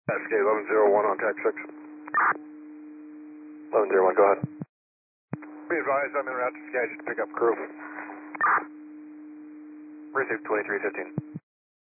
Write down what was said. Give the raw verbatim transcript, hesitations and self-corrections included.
Cascade eleven zero one on tax six. eleven zero one, go ahead. Be advised, I'm en route to Skagit to pick up crew. Receive twenty-three fifteen.